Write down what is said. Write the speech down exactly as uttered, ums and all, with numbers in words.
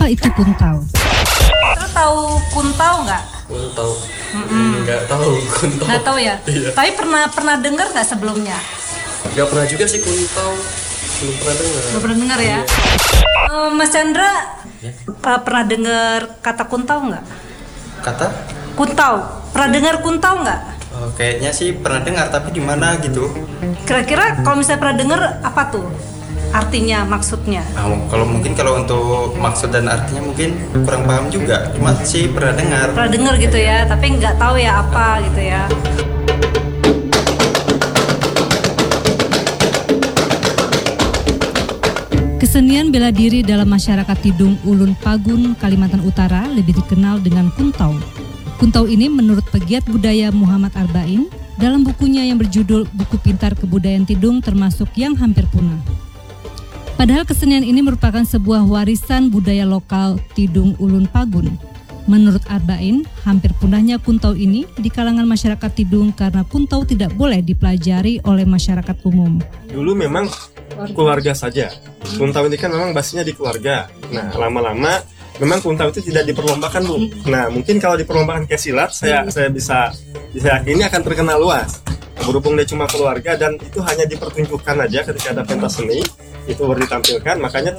Apa itu kuntau? Terus tahu kuntau nggak? Kuntau. Nggak tahu kuntau. Nggak tahu ya. Iya. Tapi pernah pernah dengar nggak sebelumnya? Nggak pernah juga sih kuntau. Belum pernah dengar. Belum pernah dengar ya. Eh, Mas Chandra Ya. eh, pernah dengar kata kuntau nggak? Kata? Kuntau. Pernah dengar kuntau nggak? Oh, kayaknya sih pernah dengar tapi di mana gitu. Kira-kira kalau misalnya pernah dengar apa tuh artinya, maksudnya? Nah, kalau mungkin kalau untuk maksud dan artinya mungkin kurang paham juga. Cuma sih pernah dengar. Pernah dengar gitu ya, tapi nggak tahu ya apa gitu ya. Kesenian bela diri dalam masyarakat Tidung Ulun Pagun, Kalimantan Utara lebih dikenal dengan kuntau. Kuntau ini menurut pegiat budaya Muhammad Arba'in dalam bukunya yang berjudul Buku Pintar Kebudayaan Tidung termasuk yang hampir punah. Padahal kesenian ini merupakan sebuah warisan budaya lokal Tidung Ulun Pagun. Menurut Arba'in, hampir punahnya kuntau ini di kalangan masyarakat Tidung karena kuntau tidak boleh dipelajari oleh masyarakat umum. Dulu memang keluarga saja. Kuntau ini kan memang basisnya di keluarga. Nah, lama-lama memang kuntau itu tidak diperlombakan, Bu. Nah, mungkin kalau diperlombakan ke silat, saya saya bisa bisa yakini akan terkenal luas. Berhubung dia cuma keluarga dan itu hanya dipertunjukkan aja ketika ada pentas seni, itu baru ditampilkan, makanya